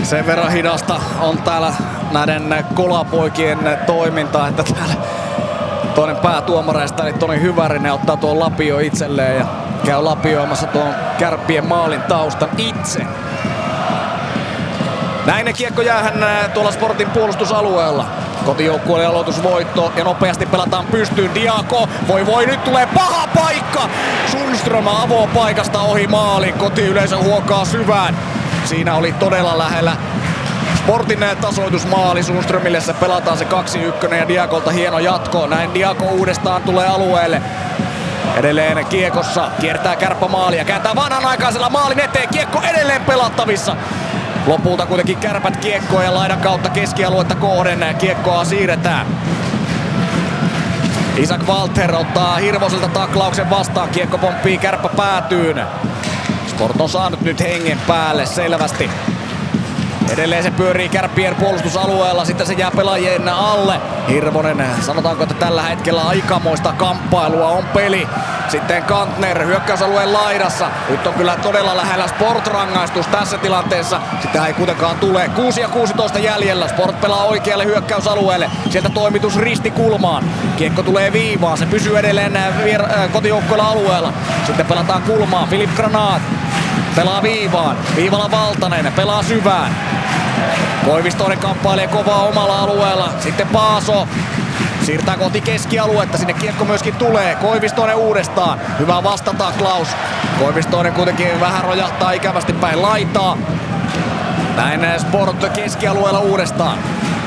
Sen verran hidasta on täällä näiden kolapoikien toiminta, että täällä toinen päätuomareista eli Toni Hyvärinen ottaa tuon lapio itselleen ja käy lapioimassa tuon Kärppien maalin taustan itse. Näin kiekko jäähän tuolla Sportin puolustusalueella. Kotijoukkueelle aloitusvoitto ja nopeasti pelataan pystyyn. Diako, voi nyt tulee paha paikka! Sundström avoo paikasta ohi maalin. Kotiyleisö huokaa syvään. Siinä oli todella lähellä Sportin tasoitusmaali. Sundströmille se pelataan se 2-1 ja Diakolta hieno jatko. Näin Diako uudestaan tulee alueelle. Edelleen kiekossa, kiertää kärppämaalia, kääntää vanhanaikaisella maalin eteen, kiekko edelleen pelattavissa. Lopulta kuitenkin Kärpät kiekkoa ja laidan kautta keskialuetta kohden kiekkoa siirretään. Isak Walter ottaa Hirvoselta taklauksen vastaan, kiekko pomppii Kärppä päätyyn. Sport on saanut nyt hengen päälle selvästi. Edelleen se pyörii Kärppien puolustusalueella, sitten se jää pelaajien alle. Hirvonen, sanotaanko, että tällä hetkellä aikamoista kamppailua on peli. Sitten Kantner hyökkäysalueen laidassa. Nyt on kyllä todella lähellä Sport-rangaistus tässä tilanteessa. Sitä ei kuitenkaan tule. 6:16 jäljellä. Sport pelaa oikealle hyökkäysalueelle. Sieltä toimitus ristikulmaan. Kiekko tulee viivaan. Se pysyy edelleen kotijoukkoilla alueella. Sitten pelataan kulmaan. Filip Granat pelaa viivaan. Viivalla Valtanen pelaa syvään. Koivistoinen kamppailee kovaa omalla alueella. Sitten Paaso siirtää kohti keskialuetta. Sinne kiekko myöskin tulee. Koivistoinen uudestaan. Hyvä vastataklaus. Koivistoinen kuitenkin vähän rojahtaa ikävästi päin laitaa. Näin Sport keskialueella uudestaan.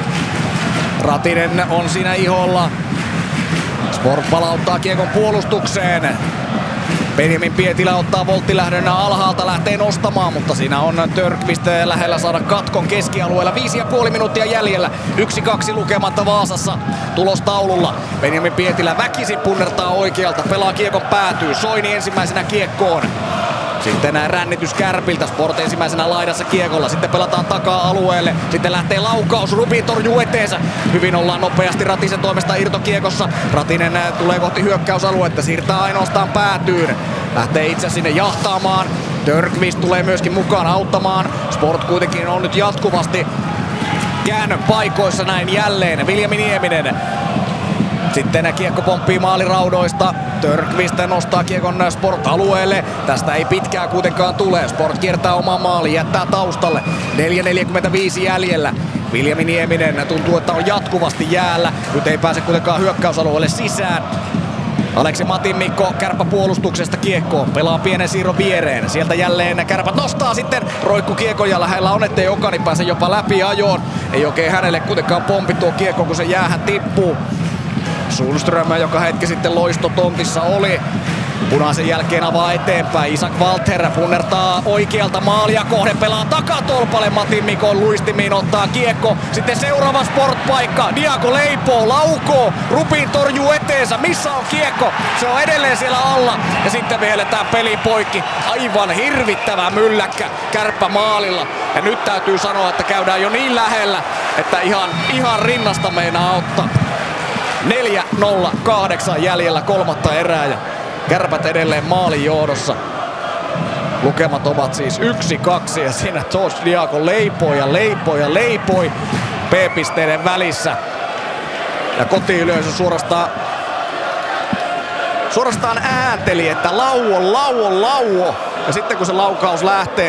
Ratinen on siinä iholla. Sport palauttaa kiekon puolustukseen. Benjamin Pietilä ottaa volttilähdön alhaalta, lähtee nostamaan, mutta siinä on Törkvist lähellä saada katkon keskialueella. 5,5 minuuttia jäljellä. 1-2 lukematta Vaasassa tulostaululla. Benjamin Pietilä väkisin punnertaa oikealta, pelaa kiekon päätyy. Soini ensimmäisenä kiekkoon. Sitten rännitys Kärpiltä, Sport ensimmäisenä laidassa kiekolla, sitten pelataan takaa alueelle, sitten lähtee laukaus, Rubin torjuu eteensä. Hyvin ollaan nopeasti Ratisen toimesta irtokiekossa, Ratinen tulee kohti hyökkäysaluetta, siirtää ainoastaan päätyyn. Lähtee itse sinne jahtaamaan, Törkvist tulee myöskin mukaan auttamaan. Sport kuitenkin on nyt jatkuvasti käännön paikoissa näin jälleen, Viljami Nieminen. Sitten kiekko pomppii maaliraudoista. Törkvist nostaa kiekon Sport-alueelle. Tästä ei pitkää kuitenkaan tule. Sport kiertää oman maalin, jättää taustalle. 4:45 jäljellä. Viljami Nieminen tuntuu, että on jatkuvasti jäällä. Nyt ei pääse kuitenkaan hyökkäysalueelle sisään. Aleksi Matinmikko kärppäpuolustuksesta kiekkoon. Pelaa pienen siirron viereen. Sieltä jälleen Kärpät nostaa sitten roikku kiekon ja lähellä on, ettei Okani pääse jopa läpi ajoon. Ei oikein hänelle kuitenkaan pompi tuo kiekko, kun se jäähän tippuu. Sundström, joka hetki sitten loistotontissa oli. Punaisen jälkeen avaa eteenpäin. Isak Walter punnertaa oikealta maalia kohden. Pelaa takatolpalle Matin Mikon luistimiin. Ottaa kiekko. Sitten seuraava Sport-paikka. Diako leipoo, laukoo. Rubin torjuu eteensä. Missä on kiekko? Se on edelleen siellä alla. Ja sitten vieletään peli poikki. Aivan hirvittävä mylläkkä Kärppä maalilla. Ja nyt täytyy sanoa, että käydään jo niin lähellä, että ihan rinnasta meinaa ottaa. 4:08 jäljellä kolmatta erää ja Kärpät edelleen maalin johdossa. Lukemat ovat siis 1-2 ja siinä George Diako leipoi P-pisteiden välissä. Ja suorastaan äänteli, että lauo. Ja sitten kun se laukaus lähtee,